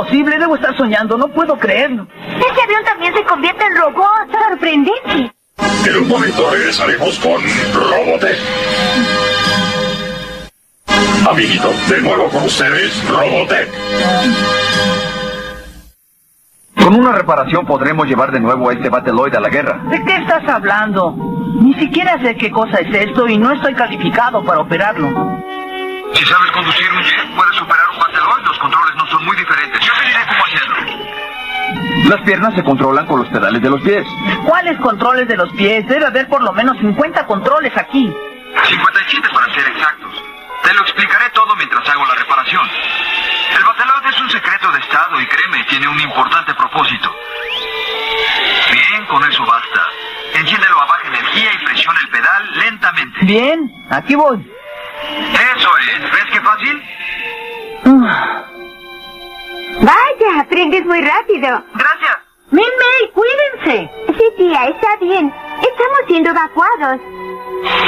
posible? Debo estar soñando, no puedo creerlo. Ese avión también se convierte en robot. Sorprendente. En un momento regresaremos con Robotech. Amiguitos, de nuevo con ustedes, Robotech. Con una reparación podremos llevar de nuevo a este Bateloid a la guerra. ¿De qué estás hablando? Ni siquiera sé qué cosa es esto y no estoy calificado para operarlo. Si sabes conducir un jet, puedes superar un Bateloid. Los controles no son muy diferentes. Yo te diré cómo hacerlo. Las piernas se controlan con los pedales de los pies. ¿Cuáles controles de los pies? Debe haber por lo menos 50 controles aquí. 57 para ser exactos. Te lo explicaré todo mientras hago la reparación. El Bateloid es un secreto de estado y créeme, tiene un importante propósito. Bien, con eso basta. Enciéndelo a baja energía y presiona el pedal lentamente. Bien, aquí voy. Eso es. ¿Ves qué fácil? Vaya, aprendes muy rápido. Gracias. Min-May, cuídense. Sí, tía, está bien. Estamos siendo evacuados.